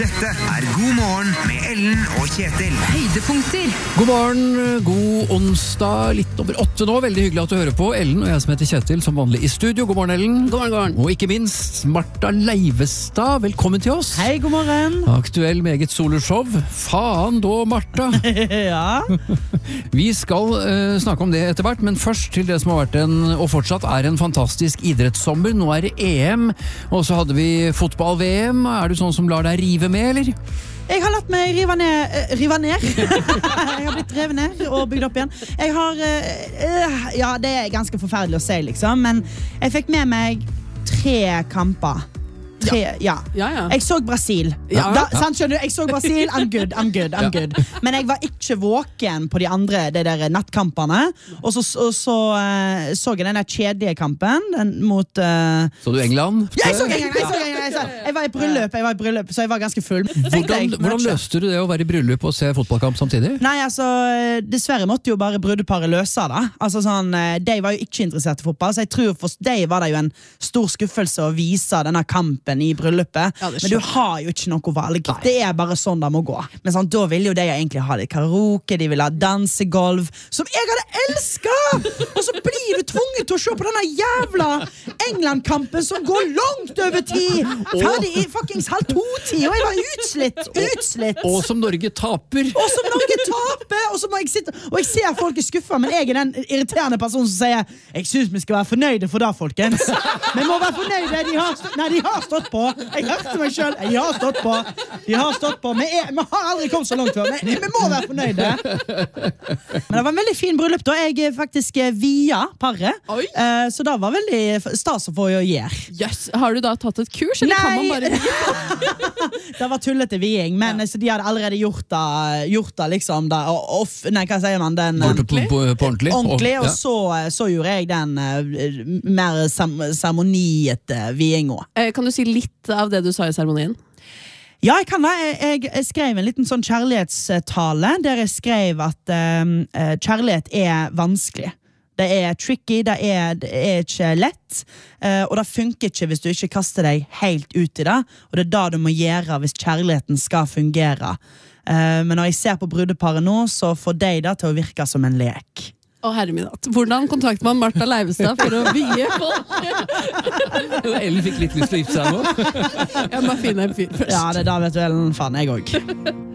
Dette God morgen med Ellen og Kjetil. Høydepunkter. God morgen, god onsdag, litt over 8 nå. Veldig hyggelig at du hører på. Ellen og jeg som heter Kjetil, som vanlig i studio. God morgen, Ellen. God morgen, god morgen. Og ikke minst Martha Leivestad. Velkommen til oss. Hei, god morgen. Aktuell meget soloshow. Faen da, Martha. Ja. Vi skal snakke om det etter hvert, men først til det som har vært og fortsatt er en fantastisk idrettssommer. Nå er det EM, og så hadde vi fotball-VM. Er du sånn som lar deg rive med, eller? Jeg har latt meg rive ned. Jeg har blitt revet ned og bygd opp igjen. Jeg har, ja, det er ganske forferdelig å si, liksom, men jeg fikk med meg 3 kamper. Ja. Jeg så Brasil. Sant, skjønner du? Jeg så Brasil, I'm good. Men jeg var ikke våken på de andre det der nattkampene. Og så jeg den der kjedelige kampen mot Så du England? Ja, jeg så England. Jeg var i bryllup, så jeg var ganske full. Hvordan løste du det å være i bryllup og se fotballkamp samtidig? Nei, altså, dessverre måtte jo bare brudeparet løse det. Altså sånn, de var jo ikke interessert i fotball, så jeg tror for de var det jo en stor skuffelse å vise denne kampen i bryllupet. Ja, men du har jo ikke noe valg. Nei. Det er bare sånn det må gå. Men sånn, da ville jo de egentlig ha litt karaoke, de ville ha dansegolv, som jeg hadde elsket! Og så blir du tvunget til å se på denne jævla England-kampen som går langt over tid! Ferdig i fuckings 1:30, og jeg var utslitt. Og som Norge taper! Og så må jeg sitte, og jeg ser folk er skuffet, men jeg er den irriterende personen som sier jeg synes vi skal være fornøyde for det, folkens. Vi må være fornøyde, de har stått på. Jeg hørte meg selv, de har stått på. Vi har aldri kommet så langt før, men vi må være fornøyde. Men det var en veldig fin bryllup da. Jeg faktisk via paret, så det var veldig stas å få å gjøre. Yes. Har du da tatt et kurs, eller kan man bare det var tullete viing, men så de hadde allerede gjort det liksom da, hva sier man den? På ordentlig? Ordentlig, og så gjorde jeg den mer seremoniete viinga. Kan du si litt av det du sa i seremonien? Ja, jeg kan da. Jeg skrev en liten sånn kjærlighetstale der jeg skrev at kjærlighet er vanskelig. Det er tricky, det er ikke lett, og det funker ikke hvis du ikke kaster deg helt ut i det, og det er det du må gjøre hvis kjærligheten skal fungere. Men når jeg ser på brudeparet nå, så får de det til å virke som en lek. Å, herre min hatt. Hvordan kontakter man Martha Leivestad for å vie folk? Ellen fikk litt lyst til å gifte seg nå. Jeg må finne en fyr først. Ja, det er da vet du, Ellen, faen, jeg også.